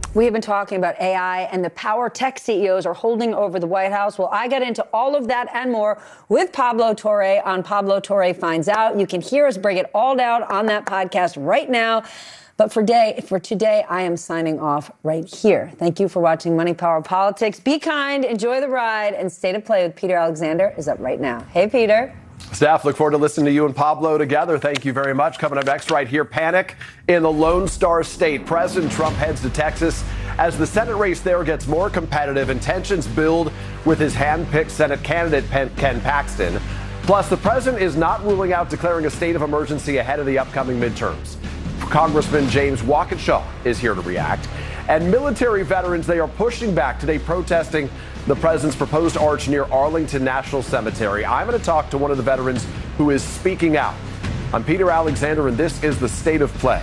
We have been talking about AI and the power tech CEOs are holding over the White House. Well, I get into all of that and more with Pablo Torre on Pablo Torre Finds Out. You can hear us break it all down on that podcast right now. But for today, I am signing off right here. Thank you for watching Money, Power, Politics. Be kind, enjoy the ride, and State of Play with Peter Alexander is up right now. Hey, Peter. Staff, look forward to listening to you and Pablo together. Thank you very much. Coming up next right here, panic in the Lone Star State. President Trump heads to Texas as the Senate race there gets more competitive and tensions build with his hand-picked Senate candidate, Ken Paxton. Plus, the president is not ruling out declaring a state of emergency ahead of the upcoming midterms. Congressman James Waukesha is here to react. And military veterans, they are pushing back today, protesting the president's proposed arch near Arlington National Cemetery. I'm going to talk to one of the veterans who is speaking out. I'm Peter Alexander, and this is the State of Play.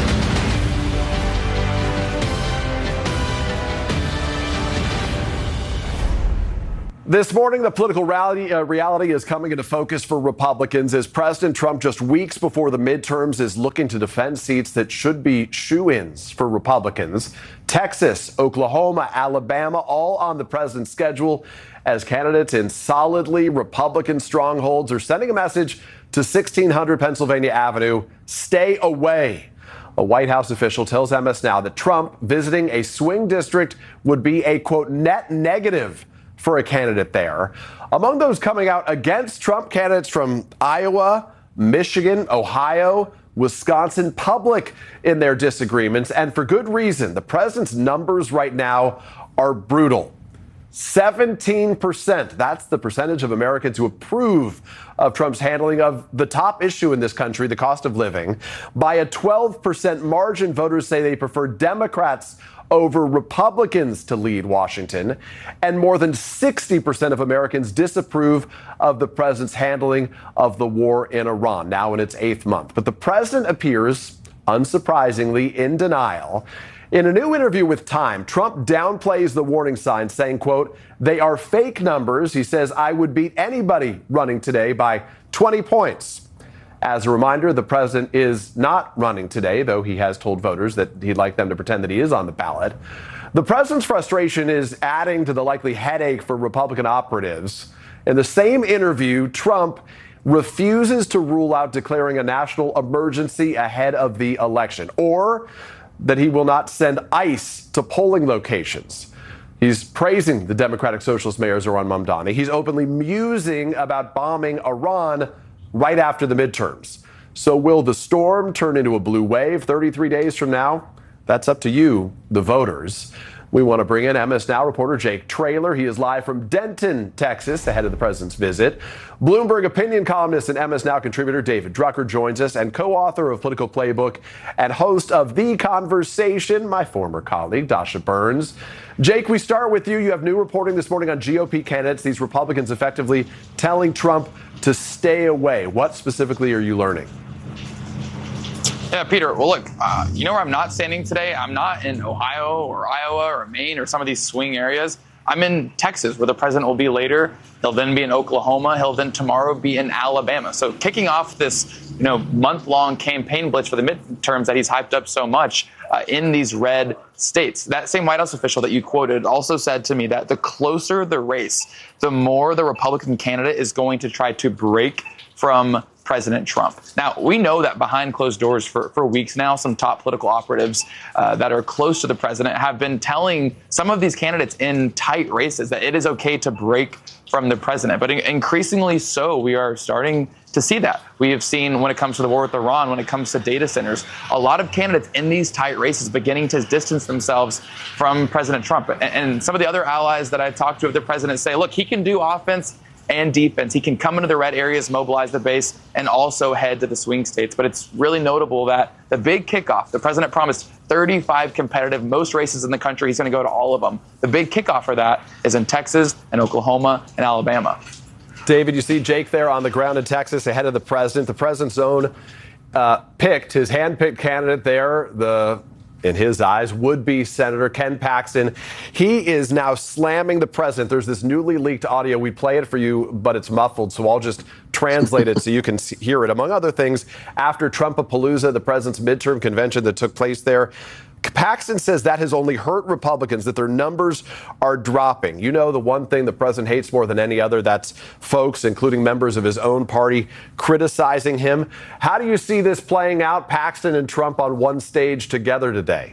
This morning, the political reality is coming into focus for Republicans as President Trump, just weeks before the midterms, is looking to defend seats that should be shoo-ins for Republicans. Texas, Oklahoma, Alabama, all on the president's schedule as candidates in solidly Republican strongholds are sending a message to 1600 Pennsylvania Avenue, stay away. A White House official tells MS Now that Trump visiting a swing district would be a, quote, net negative for a candidate there. Among those coming out against Trump, candidates from Iowa, Michigan, Ohio, Wisconsin, public in their disagreements, and for good reason. The president's numbers right now are brutal. 17%, that's the percentage of Americans who approve of Trump's handling of the top issue in this country, the cost of living. By a 12% margin, voters say they prefer Democrats over Republicans to lead Washington, and more than 60% of Americans disapprove of the president's handling of the war in Iran, now in its 8th month. But the president appears, unsurprisingly, in denial. In a new interview with Time, Trump downplays the warning signs, saying, quote, they are fake numbers. He says, I would beat anybody running today by 20 points. As a reminder, the president is not running today, though he has told voters that he'd like them to pretend that he is on the ballot. The president's frustration is adding to the likely headache for Republican operatives. In the same interview, Trump refuses to rule out declaring a national emergency ahead of the election, or that he will not send ICE to polling locations. He's praising the Democratic Socialist mayor Zohran Mamdani. He's openly musing about bombing Iran right after the midterms. So will the storm turn into a blue wave 33 days from now? That's up to you, the voters. We want to bring in MS Now reporter Jake Traylor. He is live from Denton, Texas, ahead of the president's visit. Bloomberg opinion columnist and MS Now contributor David Drucker joins us, and co-author of Political Playbook and host of The Conversation, my former colleague, Dasha Burns. Jake, we start with you. You have new reporting this morning on GOP candidates, these Republicans effectively telling Trump to stay away. What specifically are you learning? Yeah, Peter, well, look, you know where I'm not standing today? I'm not in Ohio or Iowa or Maine or some of these swing areas. I'm in Texas, where the president will be later. He'll then be in Oklahoma. He'll then tomorrow be in Alabama. So kicking off this, month-long campaign blitz for the midterms that he's hyped up so much in these red states. That same White House official that you quoted also said to me that the closer the race, the more the Republican candidate is going to try to break from President Trump. Now, we know that behind closed doors for weeks now, some top political operatives that are close to the president have been telling some of these candidates in tight races that it is okay to break from the president. But increasingly so, we are starting to see that. We have seen when it comes to the war with Iran, when it comes to data centers, a lot of candidates in these tight races beginning to distance themselves from President Trump. And some of the other allies that I've talked to of the president say, look, he can do offense and defense. He can come into the red areas, mobilize the base, and also head to the swing states. But it's really notable that the big kickoff, the president promised 35 competitive, most races in the country. He's going to go to all of them. The big kickoff for that is in Texas and Oklahoma and Alabama. David, you see Jake there on the ground in Texas ahead of the president. The president's own his hand-picked candidate there, in his eyes, would-be Senator Ken Paxton. He is now slamming the president. There's this newly leaked audio. We play it for you, but it's muffled, so I'll just translate it so you can hear it. Among other things, after Trumpapalooza, the president's midterm convention that took place there, Paxton says that has only hurt Republicans, that their numbers are dropping. You know, the one thing the president hates more than any other, that's folks, including members of his own party, criticizing him. How do you see this playing out, Paxton and Trump on one stage together today?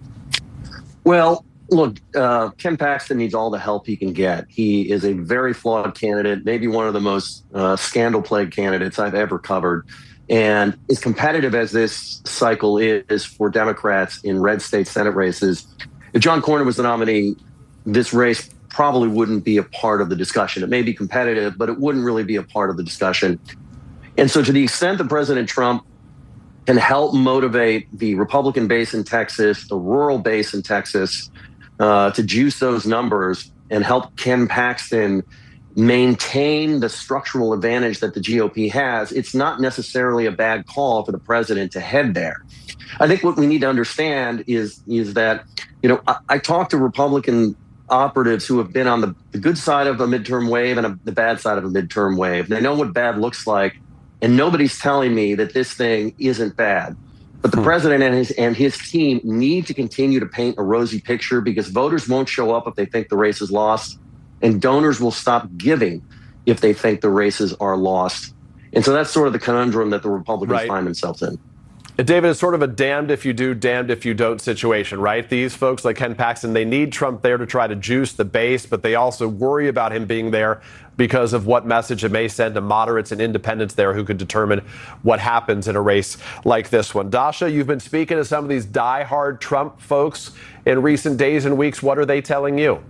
Well, look, Ken Paxton needs all the help he can get. He is a very flawed candidate, maybe one of the most scandal-plagued candidates I've ever covered. And as competitive as this cycle is for Democrats in red state Senate races, if John Cornyn was the nominee, this race probably wouldn't be a part of the discussion. It may be competitive, but it wouldn't really be a part of the discussion. And so to the extent that President Trump can help motivate the Republican base in Texas, the rural base in Texas, to juice those numbers and help Ken Paxton maintain the structural advantage that the GOP has, it's not necessarily a bad call for the president to head there. I think what we need to understand is that, you know, I talked to Republican operatives who have been on the good side of a midterm wave and the bad side of a midterm wave. They know what bad looks like, and nobody's telling me that this thing isn't bad. But the president and his team need to continue to paint a rosy picture, because voters won't show up if they think the race is lost, and donors will stop giving if they think the races are lost. And so that's sort of the conundrum that the Republicans find themselves in. David, it's sort of a damned if you do, damned if you don't situation, right? These folks like Ken Paxton, they need Trump there to try to juice the base, but they also worry about him being there because of what message it may send to moderates and independents there who could determine what happens in a race like this one. Dasha, you've been speaking to some of these diehard Trump folks in recent days and weeks. What are they telling you?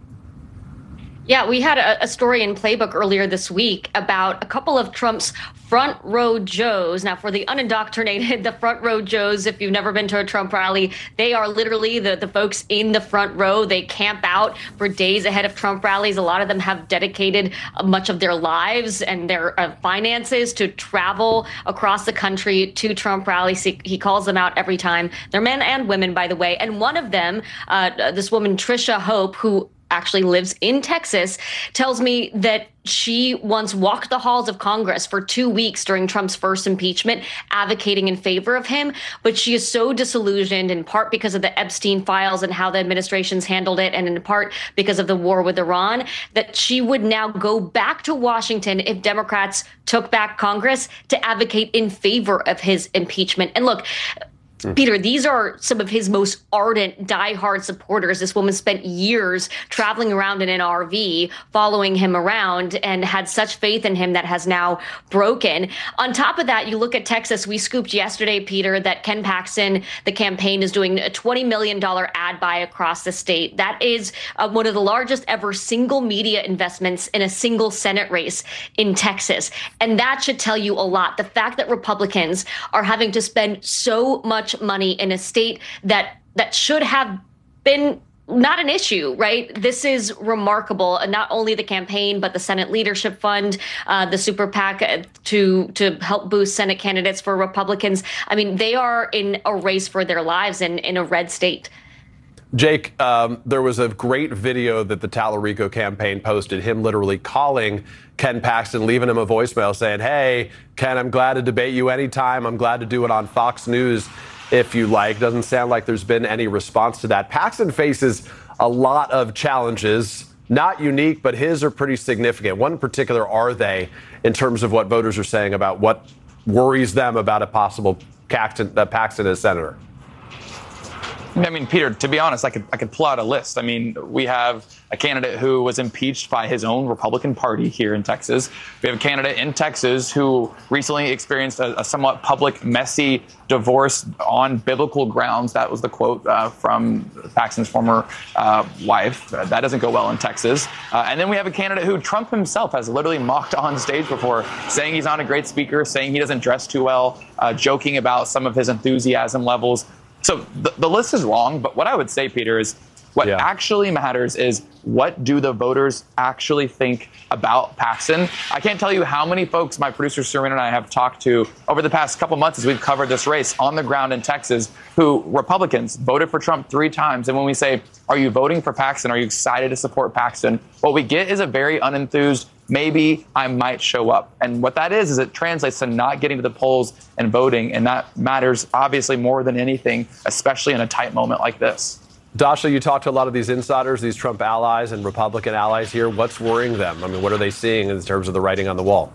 Yeah, we had a story in Playbook earlier this week about a couple of Trump's front row Joes. Now, for the unindoctrinated, the front row Joes, if you've never been to a Trump rally, they are literally the folks in the front row. They camp out for days ahead of Trump rallies. A lot of them have dedicated much of their lives and their finances to travel across the country to Trump rallies. He calls them out every time. They're men and women, by the way. And one of them, this woman, Tricia Hope, who actually lives in Texas, tells me that she once walked the halls of Congress for 2 weeks during Trump's first impeachment, advocating in favor of him. But she is so disillusioned, in part because of the Epstein files and how the administration's handled it, and in part because of the war with Iran, that she would now go back to Washington if Democrats took back Congress to advocate in favor of his impeachment. And look, Peter, these are some of his most ardent, diehard supporters. This woman spent years traveling around in an RV, following him around, and had such faith in him that has now broken. On top of that, you look at Texas. We scooped yesterday, Peter, that Ken Paxton, the campaign, is doing a $20 million ad buy across the state. That is one of the largest ever single media investments in a single Senate race in Texas. And that should tell you a lot. The fact that Republicans are having to spend so much money in a state that should have been not an issue, right? This is remarkable. And not only the campaign, but the Senate Leadership Fund, the super PAC to help boost Senate candidates for Republicans. I mean, they are in a race for their lives in a red state. Jake, there was a great video that the Tallarico campaign posted, him literally calling Ken Paxton, leaving him a voicemail saying, "Hey, Ken, I'm glad to debate you anytime. I'm glad to do it on Fox News if you like." Doesn't sound like there's been any response to that. Paxton faces a lot of challenges, not unique, but his are pretty significant. What in particular are they in terms of what voters are saying about what worries them about a possible Paxton as senator? I mean, Peter, to be honest, I could pull out a list. I mean, we have a candidate who was impeached by his own Republican Party here in Texas. We have a candidate in Texas who recently experienced a somewhat public, messy divorce on biblical grounds. That was the quote from Paxton's former wife. That doesn't go well in Texas. And then we have a candidate who Trump himself has literally mocked on stage before, saying he's not a great speaker, saying he doesn't dress too well, joking about some of his enthusiasm levels. So the list is long, but what I would say, Peter, is what actually matters is what do the voters actually think about Paxton? I can't tell you how many folks my producer Serena and I have talked to over the past couple months as we've covered this race on the ground in Texas, who Republicans voted for Trump 3 times. And when we say, are you voting for Paxton? Are you excited to support Paxton? What we get is a very unenthused, maybe I might show up. And what that is it translates to not getting to the polls and voting. And that matters obviously more than anything, especially in a tight moment like this. Dasha, you talked to a lot of these insiders, these Trump allies and Republican allies here. What's worrying them? I mean, what are they seeing in terms of the writing on the wall?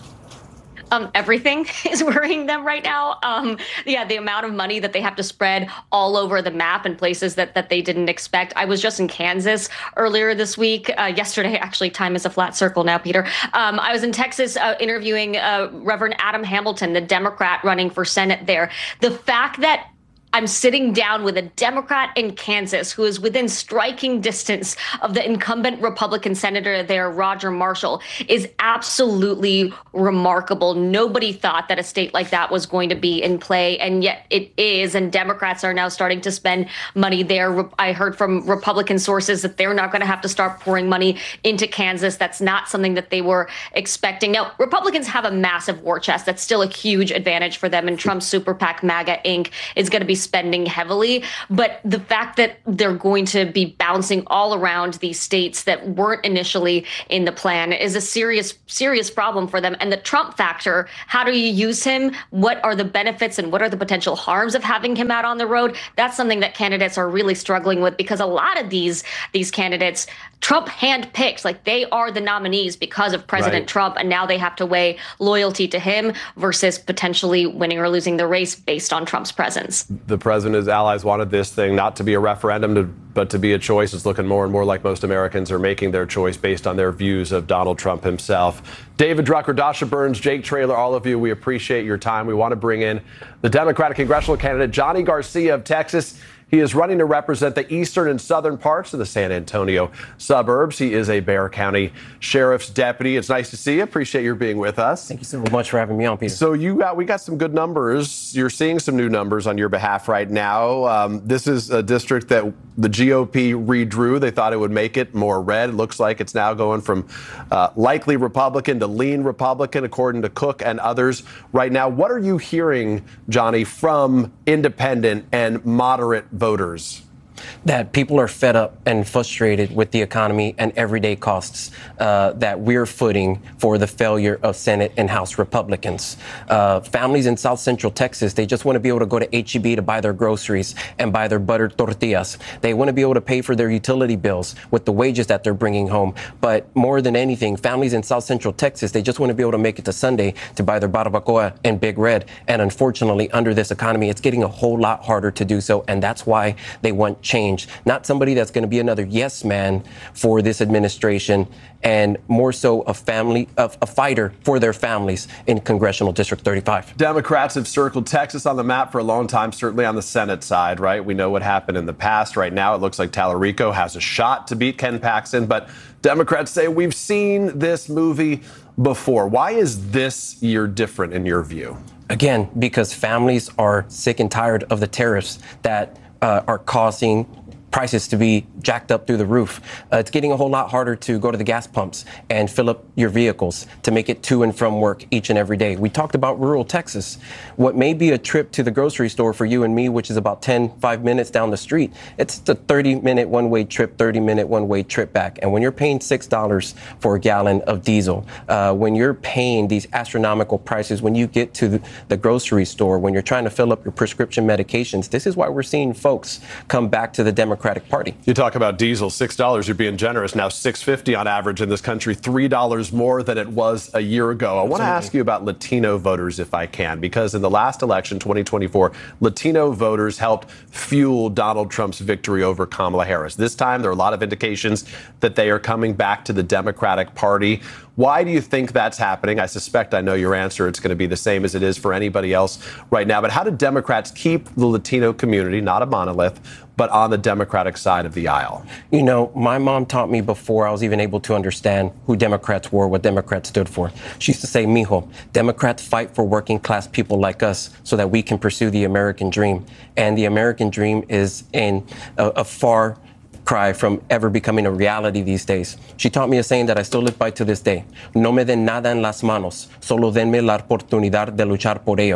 Everything is worrying them right now. The amount of money that they have to spread all over the map in places that they didn't expect. I was just in Kansas earlier this week. Yesterday, actually, time is a flat circle now, Peter. I was in Texas interviewing Reverend Adam Hamilton, the Democrat running for Senate there. The fact that I'm sitting down with a Democrat in Kansas who is within striking distance of the incumbent Republican senator there, Roger Marshall, is absolutely remarkable. Nobody thought that a state like that was going to be in play, and yet it is. And Democrats are now starting to spend money there. I heard from Republican sources that they're not going to have to start pouring money into Kansas. That's not something that they were expecting. Now, Republicans have a massive war chest. That's still a huge advantage for them. And Trump's super PAC, MAGA Inc., is going to be spending heavily. But the fact that they're going to be bouncing all around these states that weren't initially in the plan is a serious problem for them. And the Trump factor, how do you use him? What are the benefits and what are the potential harms of having him out on the road? That's something that candidates are really struggling with, because a lot of these candidates, Trump handpicked, like they are the nominees because of President Trump, and now they have to weigh loyalty to him versus potentially winning or losing the race based on Trump's presence. The president's allies wanted this thing not to be a referendum, but to be a choice. It's looking more and more like most Americans are making their choice based on their views of Donald Trump himself. David Drucker, Dasha Burns, Jake Traylor, all of you, we appreciate your time. We want to bring in the Democratic congressional candidate, Johnny Garcia of Texas. He is running to represent the eastern and southern parts of the San Antonio suburbs. He is a Bexar County Sheriff's deputy. It's nice to see you. Appreciate your being with us. Thank you so much for having me on, Peter. So we got some good numbers. You're seeing some new numbers on your behalf right now. This is a district that the GOP redrew. They thought it would make it more red. It looks like it's now going from likely Republican to lean Republican, according to Cook and others right now. What are you hearing, Johnny, from independent and moderate voters? That people are fed up and frustrated with the economy and everyday costs that we're footing for the failure of Senate and House Republicans. Families in South Central Texas, they just want to be able to go to H-E-B to buy their groceries and buy their buttered tortillas. They want to be able to pay for their utility bills with the wages that they're bringing home. But more than anything, families in South Central Texas, they just want to be able to make it to Sunday to buy their barbacoa and Big Red. And unfortunately, under this economy, it's getting a whole lot harder to do so. And that's why they want change. Not somebody that's going to be another yes man for this administration, and more so a fighter for their families in Congressional District 35. Democrats have circled Texas on the map for a long time, certainly on the Senate side, right? We know what happened in the past. Right now, it looks like Tallarico has a shot to beat Ken Paxton, but Democrats say we've seen this movie before. Why is this year different in your view? Again, because families are sick and tired of the tariffs that are causing prices to be jacked up through the roof. It's getting a whole lot harder to go to the gas pumps and fill up your vehicles to make it to and from work each and every day. We talked about rural Texas. What may be a trip to the grocery store for you and me, which is about 5 minutes down the street, it's the 30-minute one-way trip, 30-minute one-way trip back. And when you're paying $6 for a gallon of diesel, when you're paying these astronomical prices, when you get to the grocery store, when you're trying to fill up your prescription medications, this is why we're seeing folks come back to the Democratic Party. You talk about diesel, $6, you're being generous. Now $6.50 on average in this country, $3 more than it was a year ago. I want to ask you about Latino voters, if I can, because in the last election, 2024, Latino voters helped fuel Donald Trump's victory over Kamala Harris. This time, there are a lot of indications that they are coming back to the Democratic Party. Why do you think that's happening? I suspect I know your answer. It's going to be the same as it is for anybody else right now. But how do Democrats keep the Latino community, not a monolith, but on the Democratic side of the aisle? You know, my mom taught me before I was even able to understand who Democrats were, what Democrats stood for. She used to say, mijo, Democrats fight for working class people like us so that we can pursue the American dream. And the American dream is in a far cry from ever becoming a reality these days. She taught me a saying that I still live by to this day. No me den nada en las manos, solo denme la oportunidad de luchar por ello.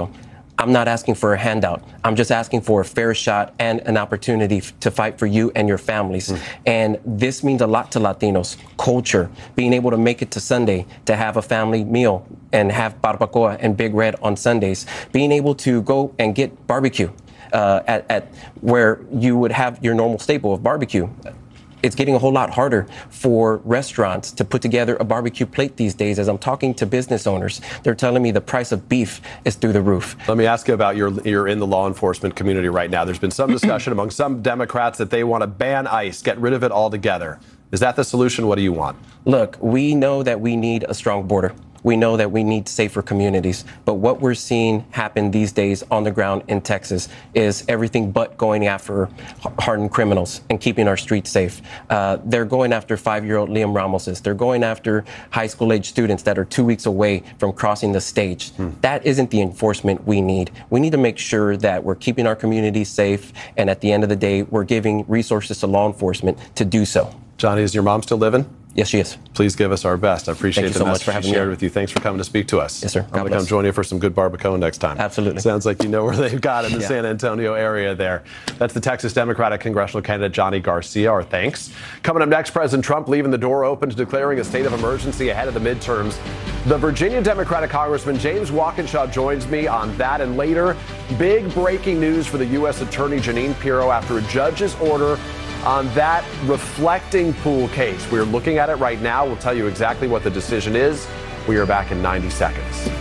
I'm not asking for a handout. I'm just asking for a fair shot and an opportunity to fight for you and your families. And this means a lot to Latinos. Culture, being able to make it to Sunday, to have a family meal and have barbacoa and Big Red on Sundays, being able to go and get barbecue at where you would have your normal staple of barbecue. It's getting a whole lot harder for restaurants to put together a barbecue plate these days. As I'm talking to business owners, they're telling me the price of beef is through the roof. Let me ask you about you're in the law enforcement community right now. There's been some discussion among some Democrats that they want to ban ICE, get rid of it altogether. Is that the solution? What do you want? Look, we know that we need a strong border. We know that we need safer communities. But what we're seeing happen these days on the ground in Texas is everything but going after hardened criminals and keeping our streets safe. They're going after 5-year-old Liam Ramoses. They're going after high school age students that are 2 weeks away from crossing the stage. That isn't the enforcement we need. We need to make sure that we're keeping our communities safe. And at the end of the day, we're giving resources to law enforcement to do so. Johnny, is your mom still living? Yes, she is. Please give us our best. I appreciate Thank you the so much message for having you shared me. with you. Thanks for coming to speak to us. Yes, sir. I'm going to come join you for some good barbacoa next time. Absolutely. Sounds like you know where they've got in the San Antonio area there. That's the Texas Democratic congressional candidate Johnny Garcia. Our thanks. Coming up next, President Trump leaving the door open to declaring a state of emergency ahead of the midterms. The Virginia Democratic Congressman James Walkinshaw joins me on that, and later, big breaking news for the U.S. Attorney Jeanine Pirro after a judge's order on that reflecting pool case. We're looking at it right now. We'll tell you exactly what the decision is. We are back in 90 seconds.